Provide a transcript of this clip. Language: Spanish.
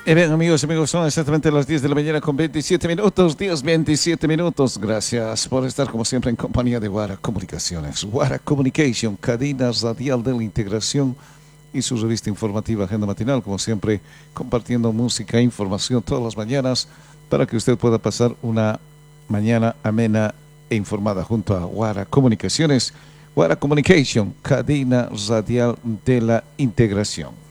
Bien, amigos, son exactamente las 10 de la mañana con 27 minutos, 10, 27 minutos. Gracias por estar como siempre en compañía de Guara Comunicaciones. Guara Communication, cadena radial de la integración y su revista informativa Agenda Matinal, como siempre, compartiendo música e información todas las mañanas para que usted pueda pasar una mañana amena e informada junto a Guara Comunicaciones. Guara Communication, cadena radial de la integración.